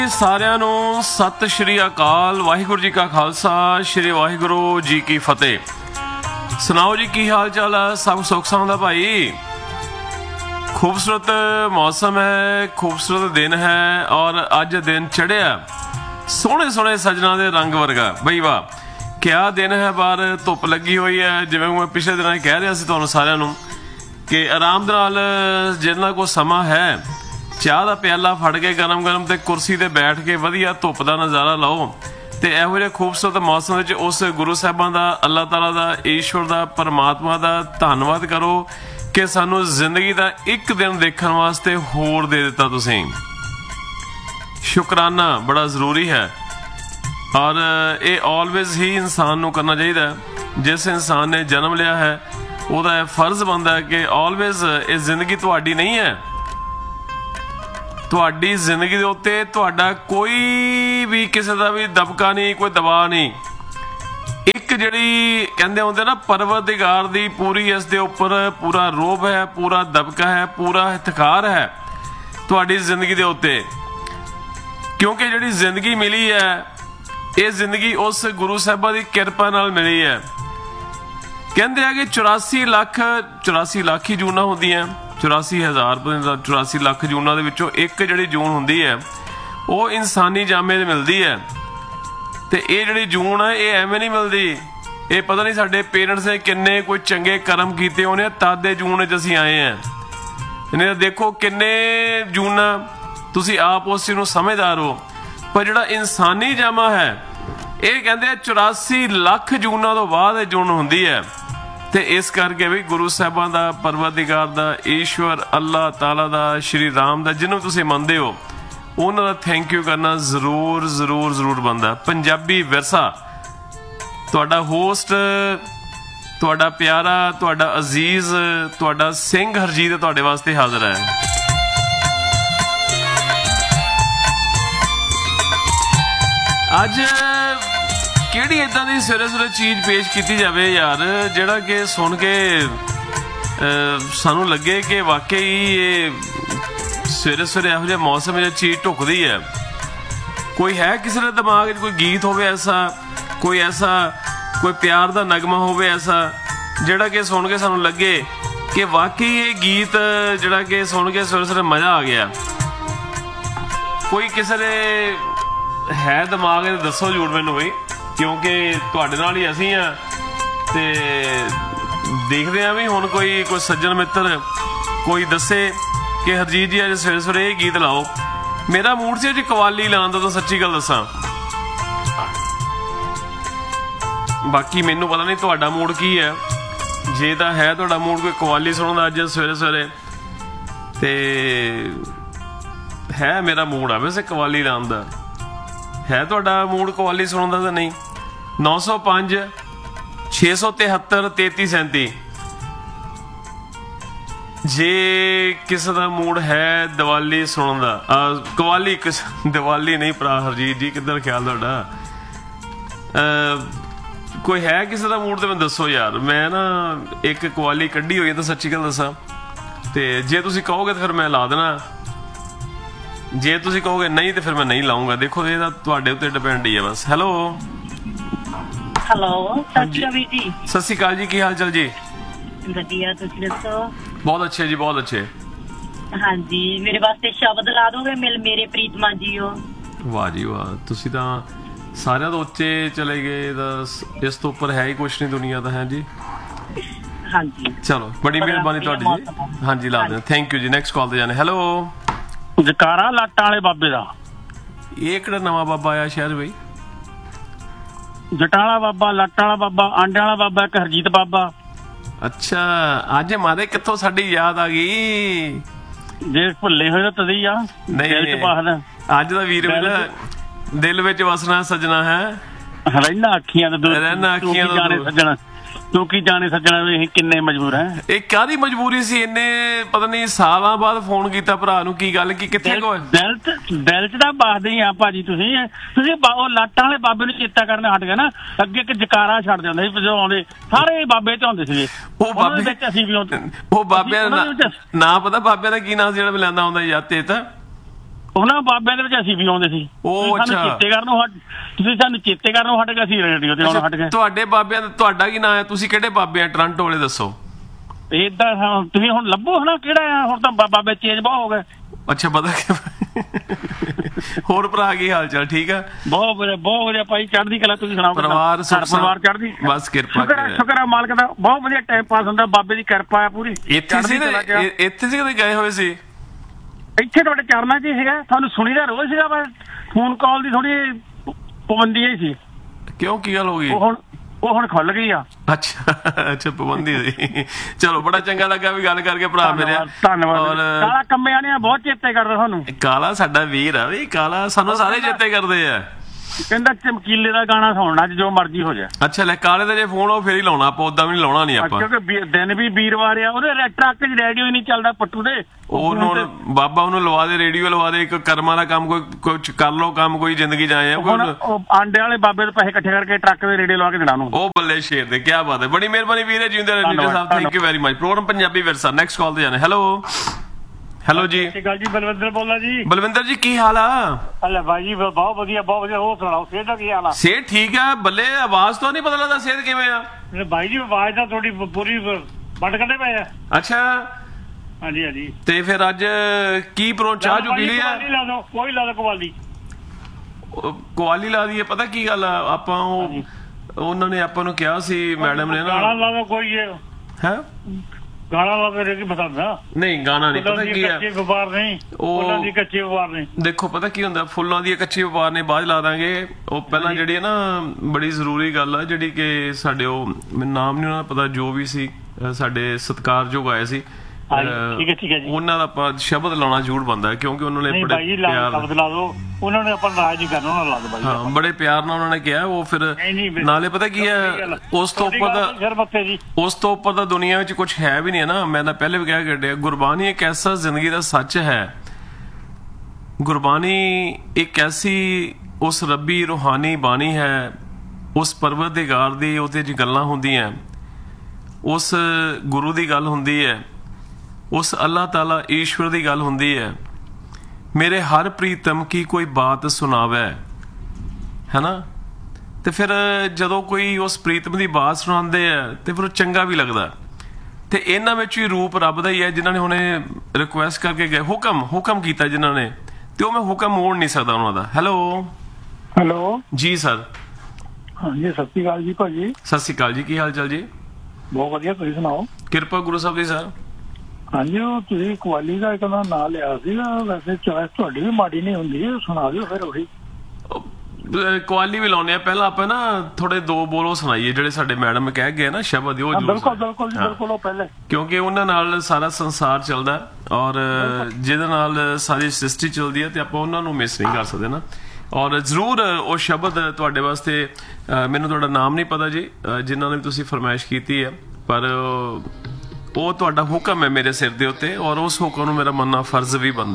ਸਾਰਿਆਂ ਨੂੰ ਸਤਿ ਸ਼੍ਰੀ ਅਕਾਲ। ਵਾਹਿਗੁਰੂ ਜੀ ਕਾ ਖਾਲਸਾ, ਸ਼੍ਰੀ ਵਾਹਿਗੁਰੂ ਜੀ ਕੀ ਫਤਿਹ। ਸੁਣਾਓ ਜੀ, ਕੀ ਹਾਲ ਚਾਲ ਆ? ਸਭ ਸੁੱਖ ਸਾਂਦ ਭਾਈ? खूबसूरत मौसम है, खूबसूरत दिन है और अज दिन चढ़िया सोहने सोहने सजना दे रंग वर्गा। बई वाह, क्या दिन है। बाहर धुप लगी हुई है। जिवें मैं पिछले दिनों कह रहा सी तुहानूं सारिआं नूं कि आराम दे नाल जिन्ना को समा है, चाह दा प्याला फड़ के गरम गरम ते कुर्सी ते बैठ के वधिया धुप दा नज़ारा लाओ ते इहो जिहे खूबसूरत मौसम विच उस गुरु साहिबां दा, अल्लाह ताला दा, ईश्वर दा, परमात्मा दा धन्नवाद करो कि सानू जिंदगी का एक दिन देखने वास्ते होर दे दिता। तुसीं शुकराना बड़ा ज़रूरी है और ये ऑलवेज ही इंसान नू करना चाहिए। जिस इंसान ने जन्म लिया है उसका फर्ज बनता है कि ऑलवेज ये जिंदगी तुहाडी नहीं है। तुहाडी जिंदगी दे उत्ते तुहाडा कोई भी किसी का भी दबका नहीं, कोई दबाव नहीं। एक जिहड़ी कहंदे हुंदे ना, परवरदिगार दी पूरी इस दे उपर पूरा रोब है, पूरा दबका है, पूरा इत्तिकार है तुहाडी जिंदगी दे उत्ते। क्योंकि जिहड़ी जिंदगी मिली है, ये जिंदगी उस गुरु साहिबां दी किरपा नाल मिली है। कहंदे आ कि 84 ਲੱਖ ही जूना हुंदियां, 84,000 84 ਲੱਖ जूना दे विचों एक जिहड़ी जून हुंदी है वो इंसानी जामे ते मिलदी है। ਤੇ ਇਹ ਜਿਹੜੀ ਜੂਨ ਹੈ ਇਹ ਐਵੇਂ ਨਹੀਂ ਮਿਲਦੀ। ਇਹ ਪਤਾ ਨਹੀਂ ਸਾਡੇ ਪੇਰੈਂਟਸ ਨੇ ਕਿੰਨੇ ਕੋਈ ਚੰਗੇ ਕਰਮ ਕੀਤੇ ਹੋਣੇ ਤਦ ਦੇ ਜੂਨ 'ਚ ਅਸੀਂ ਆਏ ਹਾਂ। ਇਹਨੇ ਦੇਖੋ ਕਿੰਨੇ ਜੂਨ, ਤੁਸੀਂ ਆਪ ਉਸ ਚੀਜ਼ ਨੂੰ ਸਮਝਦਾਰ ਹੋ। ਪਰ ਜਿਹੜਾ ਇਨਸਾਨੀ ਜਾਮਾ ਹੈ ਇਹ ਕਹਿੰਦੇ 84 ਲੱਖ ਜੂਨਾਂ ਤੋਂ ਬਾਅਦ ਇਹ ਜੂਨ ਹੁੰਦੀ ਹੈ। ਤੇ ਇਸ ਕਰਕੇ ਵੀ ਗੁਰੂ ਸਾਹਿਬਾਂ ਦਾ, ਪਰਵਰਦਿਗਾਰ ਦਾ, ਈਸ਼ਵਰ ਅੱਲਾਹ ਤਾਲਾ ਦਾ, ਸ਼੍ਰੀ ਰਾਮ ਦਾ, ਜਿਹਨੂੰ ਤੁਸੀਂ ਮੰਨਦੇ ਹੋ ਉਹਨਾਂ ਦਾ ਥੈਂਕ ਯੂ ਕਰਨਾ ਜ਼ਰੂਰ ਜ਼ਰੂਰ ਜ਼ਰੂਰ ਬਣਦਾ। ਪੰਜਾਬੀ ਵਿਰਸਾ ਤੁਹਾਡਾ ਹੋਸਟ, ਤੁਹਾਡਾ ਪਿਆਰਾ, ਤੁਹਾਡਾ ਅਜ਼ੀਜ਼, ਤੁਹਾਡਾ ਸਿੰਘ ਹਰਜੀਤ ਤੁਹਾਡੇ ਵਾਸਤੇ ਹਾਜ਼ਰ ਹੈ। ਅੱਜ ਕਿਹੜੀ ਏਦਾਂ ਦੀ ਸਵੇਰੇ ਸਵੇਰੇ ਚੀਜ਼ ਪੇਸ਼ ਕੀਤੀ ਜਾਵੇ ਯਾਰ, ਜਿਹੜਾ ਕਿ ਸੁਣ ਕੇ ਸਾਨੂੰ ਲੱਗੇ ਕਿ ਵਾਕਈ ਇਹ ਸਵੇਰੇ ਸਵੇਰੇ ਇਹੋ ਜਿਹੇ ਮੌਸਮ ਵਿੱਚ ਚੀਜ਼ ਢੁੱਕਦੀ ਹੈ। ਕੋਈ ਹੈ ਕਿਸੇ ਦੇ ਦਿਮਾਗ 'ਚ ਕੋਈ ਗੀਤ ਹੋਵੇ ਐਸਾ, ਕੋਈ ਪਿਆਰ ਦਾ ਨਗਮਾ ਹੋਵੇ ਐਸਾ, ਜਿਹੜਾ ਕਿ ਸੁਣ ਕੇ ਸਾਨੂੰ ਲੱਗੇ ਕਿ ਵਾਕਈ ਇਹ ਗੀਤ ਜਿਹੜਾ ਕਿ ਸੁਣ ਕੇ ਸਵੇਰੇ ਸਵੇਰੇ ਮਜ਼ਾ ਆ ਗਿਆ। ਕੋਈ ਕਿਸੇ ਦੇ ਹੈ ਦਿਮਾਗ 'ਚ ਦੱਸੋ ਜ਼ਰੂਰ ਮੈਨੂੰ ਬਈ, ਕਿਉਂਕਿ ਤੁਹਾਡੇ ਨਾਲ ਹੀ ਅਸੀਂ ਆ ਤੇ ਦੇਖਦੇ ਹਾਂ ਵੀ ਹੁਣ ਕੋਈ ਸੱਜਣ ਮਿੱਤਰ ਕੋਈ ਦੱਸੇ ਕਿ ਹਰਜੀਤ ਜੀ ਅੱਜ ਸਵੇਰੇ ਸਵੇਰੇ ਇਹ ਗੀਤ ਲਾਓ। ਮੇਰਾ ਮੂਡ ਸੀ ਅੱਜ ਕਵਾਲੀ ਲਾਉਣ ਦਾ, ਤਾਂ ਸੱਚੀ ਗੱਲ ਦੱਸਾਂ। ਬਾਕੀ ਮੈਨੂੰ ਪਤਾ ਨਹੀਂ ਤੁਹਾਡਾ ਮੂਡ ਕੀ ਹੈ। ਜੇ ਤਾਂ ਹੈ ਤੁਹਾਡਾ ਮੂਡ ਕੋਈ ਕਵਾਲੀ ਸੁਣਨ ਦਾ ਅੱਜ ਸਵੇਰੇ ਸਵੇਰੇ, ਤੇ ਹੈ ਮੇਰਾ ਮੂਡ ਆ ਵੈਸੇ ਕਵਾਲੀ ਲਾਉਣ ਦਾ। ਹੈ ਤੁਹਾਡਾ ਮੂਡ ਕਵਾਲੀ ਸੁਣਨ ਦਾ ਤਾਂ ਨਹੀਂ? 905 673 3337 ਜੇ ਕਿਸੇ ਦਾ ਮੂਡ ਹੈ ਦੀਵਾਲੀ ਸੁਣਨ ਦਾ। ਕਵਾਲੀ ਦੀਵਾਲੀ ਨਹੀਂ ਭਰਾ ਹਰਜੀਤ ਜੀ, ਕਿੱਧਰ ਖਿਆਲ ਤੁਹਾਡਾ? ਕੋਈ ਹੈ ਕਿਸੇ ਦਾ ਮੂਡ ਤੇ ਮੈਨੂੰ ਦੱਸੋ ਯਾਰ। ਮੈਂ ਨਾ ਇੱਕ ਕਵਾਲੀ ਕੱਢੀ ਹੋਈ ਹੈ ਤਾਂ ਸੱਚੀ ਗੱਲ ਦੱਸਾਂ, ਤੇ ਜੇ ਤੁਸੀਂ ਕਹੋਗੇ ਤਾਂ ਫਿਰ ਮੈਂ ਲਾ ਦੇਣਾ, ਜੇ ਤੁਸੀਂ ਕਹੋਗੇ ਨਹੀਂ ਤੇ ਫਿਰ ਮੈਂ ਨਹੀਂ ਲਾਉਂਗਾ। ਦੇਖੋ ਇਹ ਤਾਂ ਤੁਹਾਡੇ ਉੱਤੇ ਡਿਪੈਂਡ ਹੀ ਹੈ ਬਸ। ਹੈਲੋ ਸਤਿ ਸ਼੍ਰੀ ਅਕਾਲ ਜੀ, ਕੀ ਹਾਲ ਚਾਲ ਜੀ? ਵਧੀਆ, ਤੁਸੀਂ ਦੱਸੋ? ਬਹੁਤ ਅੱਛੇ ਜੀ, ਬਹੁਤ ਅੱਛੇ। ਹਾਂਜੀ, ਮੇਰੇ ਵਾਸਤੇ ਸ਼ਬਦ ਲਾ ਦੋਗੇ? ਮਿਲ ਮੇਰੇ ਪ੍ਰੀਤਮਾ ਜੀਓ। ਵਾਹ ਜੀ ਵਾਹ, ਤੁਸੀਂ ਤਾਂ ਸਾਰਿਆਂ ਤੋਂ ਉੱਚੇ ਚਲੇ ਗਏ। ਇਸ ਤੋਂ ਉੱਪਰ ਹੈ ਹੀ ਕੁਛ ਨਹੀਂ ਦੁਨੀਆ ਦਾ। ਹੈ ਜੀ, ਹਾਂਜੀ ਚਲੋ ਬੜੀ ਮਿਹਰਬਾਨੀ ਤੁਹਾਡੀ ਜੀ। ਹਾਂਜੀ ਲਾ ਦੇਣਾ, ਥੈਂਕ ਯੂ ਜੀ। ਨੈਕਸਟ ਕਾਲ ਤੇ ਜਾਣੇ। ਹੈਲੋ, ਜਕਾਰਾ ਲਾਟਾਂ ਵਾਲੇ ਬਾਬੇ ਦਾ। ਇਹ ਕਿਹੜਾ ਨਵਾਂ ਬਾਬਾ ਆਇਆ ਸ਼ਹਿਰ ਬਈ? ਜਟਾਂ ਵਾਲਾ ਬਾਬਾ, ਲਾਟਾਂ ਵਾਲਾ ਬਾਬਾ, ਆਂਡਿਆਂ ਵਾਲਾ ਬਾਬਾ, ਇੱਕ ਹਰਜੀਤ ਬਾਬਾ। ਅੱਛਾ, ਅੱਜ ਮਾਰੇ ਕਿੱਥੋਂ ਸਾਡੀ ਯਾਦ ਆ ਗਈ? ਜੇ ਭੁੱਲੇ ਹੋਏ ਤਾਂ ਤਦੇ ਹੀ ਆ। ਨਹੀਂ, ਅੱਜ ਦਾ ਵੀਰ ਮੇਰਾ ਦਿਲ ਵਿੱਚ ਵਸਣਾ ਸੱਜਣਾ ਹੈ, ਰਹਿਣਾ ਅੱਖੀਆਂ ਤੋਂ ਰਹਿਣਾ ਅੱਖੀਆਂ ਤੋਂ ਸੱਜਣਾ। ਤੂੰ ਕੀ ਜਾਣੇ ਸੱਜਣਾ ਵੀ ਅਸੀਂ ਕਿੰਨੇ ਮਜਬੂਰ ਹੈ। ਇਹ ਕਾਹਦੀ ਮਜਬੂਰੀ ਸੀ? ਇੰਨੇ ਪਤਾ ਨਹੀਂ ਸਾਲਾਂ ਬਾਅਦ ਫੋਨ ਕੀਤਾ ਭਰਾ ਨੂੰ, ਕੀ ਗੱਲ, ਕੀ ਕਿੱਥੇ ਗਏ? ਦਿਲ ਚ ਤਾਂ ਬਾਸਦੇ ਆ ਭਾਜੀ। ਤੁਸੀਂ ਉਹ ਲਾਟਾਂ ਵਾਲੇ ਬਾਬੇ ਨੂੰ ਚੇਤਾ ਕਰਨ ਹਟ ਗਏ ਨਾ। ਅੱਗੇ ਇੱਕ ਜਕਾਰਾ ਛੱਡ ਜਾਂਦਾ ਸੀ ਜਦੋਂ ਆਉਂਦੇ, ਸਾਰੇ ਬਾਬੇ ਚ ਆਉਂਦੇ ਸੀਗੇ। ਉਹ ਬਾਬੇ ਵਿੱਚ ਅਸੀਂ ਵੀ ਉਹ ਬਾਬਿਆਂ ਦਾ ਨਾਂ ਪਤਾ? ਬਾਬਿਆਂ ਦਾ ਕੀ ਨਾਂ ਸੀ ਜਿਹੜਾ ਲੈਂਦਾ ਹੁੰਦਾ ਯਾਦ ਤੇ? ਤਾਂ ਉਹਨਾਂ ਬਾਬਿਆਂ ਦੇ ਵਿੱਚ ਅਸੀਂ ਵੀ ਆਉਂਦੇ ਸੀ। ਉਹ ਤੁਸੀਂ ਸਾਨੂੰ ਚੇਤੇ ਕਰਨੋਂ ਹਟ ਗਏ, ਅਸੀਂ ਰੇਡੀਓ ਤੇ ਆਉਣੋਂ ਹਟ ਗਏ। ਤੁਹਾਡੇ ਬਾਬਿਆਂ ਦਾ ਤੁਹਾਡਾ ਕੀ ਨਾਂ ਹੈ? ਤੁਸੀਂ ਕਿਹੜੇ ਬਾਬੇ ਆ ਟੋਰਾਂਟੋ ਵਾਲੇ ਦੱਸੋ। ਏਦਾਂ ਤੁਸੀਂ ਹੁਣ ਲੱਭੋ ਹਨਾ ਕਿਹੜਾ ਆ, ਹੁਣ ਤਾਂ ਬਾਬੇ ਚੇਂਜ ਬਹੁਤ ਹੋ ਗਏ। ਅੱਛਾ ਪਤਾ ਕਿ ਹੋਰ ਭਰਾ ਕੀ ਹਾਲ ਚਾਲ? ਠੀਕ ਆ, ਬਹੁਤ ਵਧੀਆ ਭਾਈ, ਚੜ੍ਹਦੀ ਕਲਾ। ਤੁਸੀਂ ਸੁਣਾਓ? ਪਰਿਵਾਰ ਚੜ੍ਹਦੀ, ਬਸ ਕਿਰਪਾ ਸ਼ੁਕਰ ਆ ਮਾਲਕ ਦਾ, ਬਹੁਤ ਵਧੀਆ ਟਾਈਮ ਪਾਸ ਹੁੰਦਾ, ਬਾਬੇ ਦੀ ਕਿਰਪਾ ਆ ਪੂਰੀ। ਇੱਥੇ ਸੀ ਕਿਤੇ ਗਏ ਹੋਏ ਸੀ? ਇੱਥੇ ਤੁਹਾਡੇ ਚਰਨਾਂ 'ਚ ਹੀ ਸੀਗਾ, ਤੁਹਾਨੂੰ ਸੁਣੀ ਦਾ ਰੋਜ਼ ਸੀਗਾ, ਬਸ ਫੋਨ ਕਾਲ ਦੀ ਥੋੜੀ ਪਾਬੰਦੀ ਹੀ ਸੀ। ਕਿਉਂ, ਕੀ ਗੱਲ ਹੋ ਗਈ? ਉਹ ਹੁਣ ਖੁੱਲ ਗਈ ਆ। ਅੱਛਾ ਪਾਬੰਦੀ ਸੀ। ਚਲੋ ਬੜਾ ਚੰਗਾ ਲੱਗਾ ਵੀ ਗੱਲ ਕਰਕੇ ਭਰਾ ਮੇਰੇ। ਧੰਨਵਾਦ। ਕਾਲਾ ਕੰਮਿਆਂ ਨੇ ਬਹੁਤ ਚੇਤੇ ਕਰਦਾ ਸਾਨੂੰ। ਕਾਲਾ ਸਾਡਾ ਵੀਰ ਆ ਵੀ, ਕਾਲਾ ਸਾਨੂੰ ਸਾਰੇ ਚੇਤੇ ਕਰਦੇ ਆ। ਕਹਿੰਦਾ ਚਮਕੀਲੇ ਦਾ ਗਾਣਾ ਸੁਣਨਾ ਜੋ ਮਰਜ਼ੀ ਹੋ ਜਾਏ। ਅੱਛਾ ਲੈ, ਕਾਲੇ ਦਾ ਜੇ ਫੋਨ ਉਹ ਫੇਰ ਹੀ ਲਾਉਣਾ ਆਪਾਂ, ਉਦਾਂ ਵੀ ਨਹੀਂ ਲਾਉਣਾ ਨਹੀਂ ਆਪਾਂ, ਕਿਉਂਕਿ ਦਿਨ ਵੀ ਵੀਰਵਾਰ ਆ, ਉਹਦੇ ਟਰੱਕ 'ਚ ਰੇਡੀਓ ਹੀ ਨਹੀਂ ਚੱਲਦਾ ਪੱਟੂ ਦੇ। ਉਹਨੂੰ ਬਾਬਾ ਉਹਨੂੰ ਲਵਾ ਦੇ, ਰੇਡੀਓ ਲਵਾ ਦੇ, ਇੱਕ ਕਰਮਾਂ ਦਾ ਕੰਮ ਕੋਈ ਕਰ ਲੋ ਕੰਮ, ਕੋਈ ਜ਼ਿੰਦਗੀ ਜਾਏ। ਉਹ ਆਂਡੇ ਵਾਲੇ ਬਾਬੇ ਦੇ ਪੈਸੇ ਇਕੱਠੇ ਕਰਕੇ ਟਰੱਕ ਦੇ ਰੇਡੀਓ ਲਵਾ ਕੇ ਦੇਣਾ ਉਹਨੂੰ। ਉਹ ਬੱਲੇ ਸ਼ੇਰ ਦੇ, ਕੀ ਬਾਤ ਹੈ, ਬੜੀ ਮਿਹਰਬਾਨੀ ਵੀਰੇ, ਜਿਉਂਦੇ ਰਹਿਣ ਸਾਹਿਬ, thank you very much. Programme Punjabi ਵਿਰਸਾ, ਨੈਕਸਟ ਕਾਲ ਤੇ ਜਾਣਾ। ਹੈਲੋ ਜੀ। ਸਤਿ ਸ਼੍ਰੀ ਅਕਾਲ ਜੀ, ਬਲਵਿੰਦਰ ਬੋਲਦਾ ਜੀ। ਬਲਵਿੰਦਰ ਜੀ ਕੀ ਹਾਲ ਆ? ਹਲੇ ਭਾਈ ਜੀ ਬਹੁਤ ਵਧੀਆ ਹੋਰ ਸੁਣਾਓ, ਸਿਹਤ ਦਾ ਕੀ ਹਾਲ ਆ? ਸਿਹਤ ਠੀਕ ਆ ਬੱਲੇ, ਆਵਾਜ਼ ਤੋਂ ਨਹੀਂ ਪਤਾ ਲੱਗਦਾ ਸਿਹਤ ਕਿਵੇਂ ਆ। ਭਾਈ ਜੀ ਆਵਾਜ਼ ਤਾਂ ਤੁਹਾਡੀ ਪੂਰੀ ਵੱਟ ਕੱਢੇ ਪਏ ਆ। ਅੱਛਾ ਹਾਂਜੀ। ਤੇ ਫਿਰ ਅੱਜ ਕੀ ਚਾਹ ਜੋ ਪੀ ਲਈ ਆ? ਕੋਈ ਲਾ ਦੋ ਕਵਾਲੀ ਲਾ ਦਈਏ। ਪਤਾ ਕੀ ਗੱਲ ਆ, ਆਪਾਂ ਉਹਨਾਂ ਨੇ ਆਪਾਂ ਨੂੰ ਕਿਹਾ ਸੀ, ਮੈਡਮ ਨੇ ਨਾ, ਗਾਣਾ ਲਾ ਦੋ ਕੋਈ ਹੈ ਗਾਣਾ ਲਾ ਕੇ ਕੀ ਪਸੰਦ ਆ? ਨਹੀਂ ਗਾਣਾ ਨਹੀਂ, ਪਤਾ ਕੀ ਆ, ਵਪਾਰ ਨਹੀਂ, ਫੁੱਲਾਂ ਦੀ ਕੱਚੇ ਵਪਾਰ ਨਹੀਂ। ਦੇਖੋ ਪਤਾ ਕੀ ਹੁੰਦਾ, ਫੁੱਲਾਂ ਦੀ ਕੱਚੇ ਵਪਾਰ ਨੇ ਬਾਅਦ ਲਾ ਦਾਂਗੇ। ਉਹ ਪਹਿਲਾਂ ਜਿਹੜੀ ਹੈ ਨਾ ਬੜੀ ਜ਼ਰੂਰੀ ਗੱਲ ਆ, ਜਿਹੜੀ ਕਿ ਸਾਡੇ ਉਹ ਮੈਨੂੰ ਨਾਮ ਨਹੀਂ ਉਹਨਾਂ ਦਾ ਪਤਾ, ਜੋ ਵੀ ਸੀ ਸਾਡੇ ਸਤਿਕਾਰਯੋਗ ਆਏ ਸੀ, ਠੀਕ ਹੈ ਜੀ, ਉਹਨਾਂ ਦਾ ਆਪਾਂ ਸ਼ਬਦ ਲਾਉਣਾ ਜ਼ਰੂਰ ਬਣਦਾ, ਕਿਉਂਕਿ ਉਹਨਾਂ ਨੇ ਬੜੇ ਪਿਆਰ, ਸ਼ਬਦ ਲਾ ਦੋ, ਉਹਨਾਂ ਨੇ ਆਪਾਂ ਨਾਰਾਜ਼ ਨਹੀਂ ਕਰਨਾ, ਉਹਨਾਂ ਲਾ ਦੋ ਬਾਈ। ਹਾਂ ਬੜੇ ਪਿਆਰ ਨਾਲ ਉਹਨਾਂ ਨੇ ਕਿਹਾ। ਉਹ ਫਿਰ ਨਾਲੇ ਪਤਾ ਕੀ ਹੈ, ਉਸ ਤੋਂ ਉੱਪਰ ਦਾ ਦੁਨੀਆ ਵਿੱਚ ਕੁਝ ਹੈ ਵੀ ਨਹੀਂ ਹੈ ਨਾ। ਮੈਂ ਤਾਂ ਪਹਿਲੇ ਵੀ ਕਹਿ ਕੱਢਿਆ, ਗੁਰਬਾਣੀ ਇੱਕ ਐਸਾ ਜ਼ਿੰਦਗੀ ਦਾ ਸੱਚ ਹੈ। ਗੁਰਬਾਣੀ ਇੱਕ ਐਸੀ ਉਸ ਰੱਬੀ ਰੂਹਾਨੀ ਬਾਣੀ ਹੈ, ਉਸ ਪਰਵਰਦਿਗਾਰ ਦੀ ਉਹਦੇ 'ਚ ਗੱਲਾਂ ਹੁੰਦੀਆਂ, ਉਸ ਗੁਰੂ ਦੀ ਗੱਲ ਹੁੰਦੀ ਹੈ, ਉਸ ਅੱਲਾਹ ਤਾਲਾ ਈਸ਼ਵਰ ਦੀ ਗੱਲ ਹੁੰਦੀ ਹੈ। ਮੇਰੇ ਹਰ ਪ੍ਰੀਤਮ ਕੀ ਕੋਈ ਬਾਤ ਸੁਣਾਵੇ, ਹੈ ਨਾ। ਤੇ ਫਿਰ ਜਦੋਂ ਕੋਈ ਉਸ ਪ੍ਰੀਤਮ ਦੀ ਬਾਤ ਸੁਣਾਉਂਦੇ ਆ ਤੇ ਫਿਰ ਉਹ ਚੰਗਾ ਵੀ ਲੱਗਦਾ। ਤੇ ਇਹਨਾਂ ਵਿੱਚ ਵੀ ਰੂਪ ਰੱਬ ਦਾ ਹੀ ਹੈ, ਜਿਨ੍ਹਾਂ ਨੇ ਹੁਣੇ ਰਿਕੁਐਸਟ ਕਰਕੇ ਗਏ, ਹੁਕਮ ਕੀਤਾ ਜਿਨ੍ਹਾਂ ਨੇ, ਤੇ ਉਹ ਮੈਂ ਹੁਕਮ ਮੋੜ ਨਹੀਂ ਸਕਦਾ ਉਹਨਾਂ ਦਾ। ਹੈਲੋ ਜੀ ਸਰ। ਹਾਂਜੀ ਸਤਿ ਸ਼੍ਰੀ ਅਕਾਲ ਜੀ ਭਾਜੀ। ਸਤਿ ਸ਼੍ਰੀ ਅਕਾਲ ਜੀ, ਕੀ ਹਾਲ ਚਾਲ ਜੀ? ਬਹੁਤ ਵਧੀਆ, ਤੁਸੀਂ ਸੁਣਾਓ? ਕਿਰਪਾ ਗੁਰੂ ਸਾਹਿਬ ਦੀ ਸਰ। ਹਾਂਜੀ, ਉਹ ਤੁਸੀਂ ਕਵਾਲੀ ਦਾ ਇੱਕ ਨਾਂ ਲਿਆ ਸੀਗਾ, ਵੈਸੇ ਚੋਇਸ ਤੁਹਾਡੀ ਵੀ ਮਾੜੀ ਨਹੀਂ ਹੁੰਦੀ, ਸੁਣਾ ਦਿਓ ਫਿਰ। ਉਹੀ ਕਵਾਲੀ ਵੀ ਲਾਉਣੇ ਆ, ਪਹਿਲਾਂ ਆਪਾਂ ਨਾ ਥੋੜੇ ਦੋ ਬੋਲੋ ਸੁਣਾਈਏ, ਜਿਹੜੇ ਸਾਡੇ ਮੈਡਮ ਕਹਿ ਗਏ ਨਾ ਸ਼ਬਦ, ਉਹ ਬਿਲਕੁਲ ਪਹਿਲੇ, ਕਿਉਂਕਿ ਉਹਨਾਂ ਨਾਲ ਸਾਰਾ ਸੰਸਾਰ ਚੱਲਦਾ ਔਰ ਜਿਹਦੇ ਨਾਲ ਸਾਰੀ ਸ੍ਰਿਸ਼ਟੀ ਚੱਲਦੀ ਹੈ, ਤੇ ਆਪਾਂ ਉਹਨਾਂ ਨੂੰ ਮਿਸ ਨਹੀਂ ਕਰ ਸਕਦੇ ਨਾ। ਔਰ ਜ਼ਰੂਰ ਉਹ ਸ਼ਬਦ ਤੁਹਾਡੇ ਵਾਸਤੇ, ਮੈਨੂੰ ਤੁਹਾਡਾ ਨਾਮ ਨਹੀਂ ਪਤਾ ਜੀ, ਜਿਨ੍ਹਾਂ ਨੇ ਤੁਸੀਂ ਫਰਮਾਇਸ਼ ਕੀਤੀ ਹੈ, ਪਰ ਉਹ ਤੁਹਾਡਾ ਹੁਕਮ ਹੈ ਮੇਰੇ ਸਿਰ ਦੇ ਉੱਤੇ, ਔਰ ਉਸ ਹੁਕਮ ਨੂੰ ਮੇਰਾ ਮੰਨਣਾ ਫਰਜ਼ ਵੀ ਬਣਦਾ।